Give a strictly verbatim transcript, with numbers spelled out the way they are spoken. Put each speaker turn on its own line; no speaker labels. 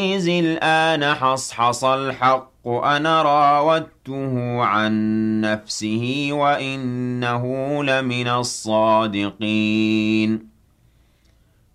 إِذِ الْآنَ حَصْحَصَ الْحَقُّ أَنَا رَاوَدتُّهُ عَن نَّفْسِهِ وَإِنَّهُ لَمِنَ الصَّادِقِينَ